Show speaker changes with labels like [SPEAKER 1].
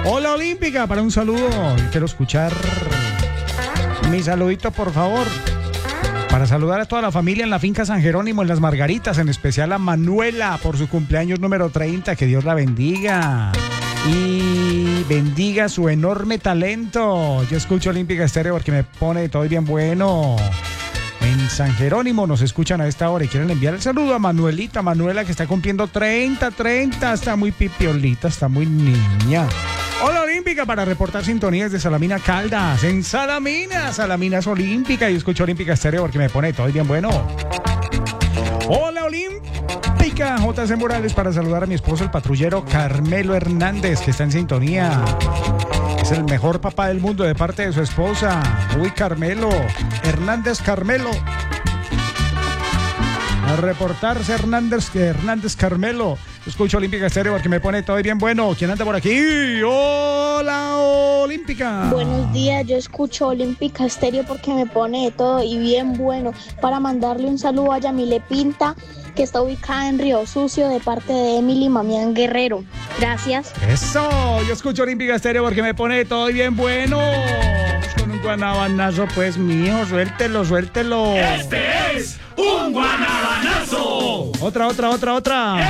[SPEAKER 1] Hola Olímpica, para un saludo. Quiero escuchar mi saludito, por favor. Para saludar a toda la familia en la finca San Jerónimo, en Las Margaritas, en especial a Manuela por su cumpleaños número 30. Que Dios la bendiga. Y bendiga su enorme talento. Yo escucho Olímpica Estéreo porque me pone todo bien bueno. En San Jerónimo nos escuchan a esta hora y quieren enviar el saludo a Manuela, que está cumpliendo 30. Está muy pipiolita, está muy niña. Hola Olímpica, para reportar sintonías de Salamina Caldas. En Salamina es Olímpica y escucho Olímpica Estéreo porque me pone todo bien bueno. Hola Olímpica, JC Morales, para saludar a mi esposo, el patrullero Carmelo Hernández, que está en sintonía. Es el mejor papá del mundo de parte de su esposa. Uy, Carmelo Carmelo. A reportarse Hernández Carmelo. Escucho Olímpica Estéreo porque me pone todo bien bueno. ¿Quién anda por aquí? Hola Olímpica.
[SPEAKER 2] Buenos días, yo escucho Olímpica Estéreo porque me pone de todo y bien bueno. Para mandarle un saludo a Yamile Pinta, que está ubicada en Río Sucio, de parte de Emily Mamián Guerrero. Gracias.
[SPEAKER 1] Eso, yo escucho Olímpica Estéreo porque me pone todo bien bueno. Con un guanabanazo pues mío, suéltelo.
[SPEAKER 3] Este es un guanabanazo.
[SPEAKER 1] Otra.